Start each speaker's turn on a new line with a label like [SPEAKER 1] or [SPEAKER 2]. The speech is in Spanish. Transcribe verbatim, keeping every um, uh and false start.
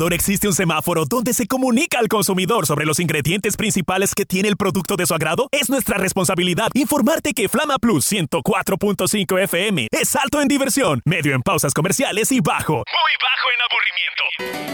[SPEAKER 1] sector existe un semáforo donde se comunica al consumidor sobre los ingredientes principales que tiene el producto de su agrado. Es nuestra responsabilidad informarte que Flama Plus ciento cuatro punto cinco F M es alto en diversión, medio en pausas comerciales y bajo, muy bajo en aburrimiento.